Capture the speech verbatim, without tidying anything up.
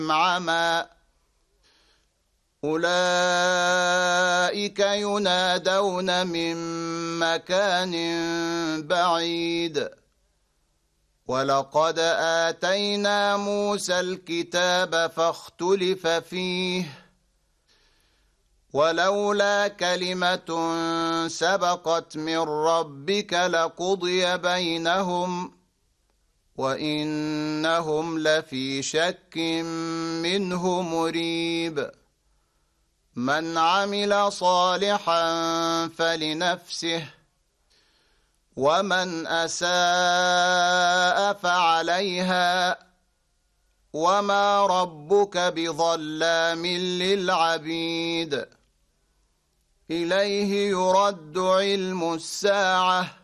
عمى أولئك ينادون من مكان بعيد ولقد آتينا موسى الكتاب فاختلف فيه ولولا كلمة سبقت من ربك لقضي بينهم وإنهم لفي شك منه مريب من عمل صالحا فلنفسه ومن أساء فعليها وما ربك بظلام للعبيد إليه يرد علم الساعة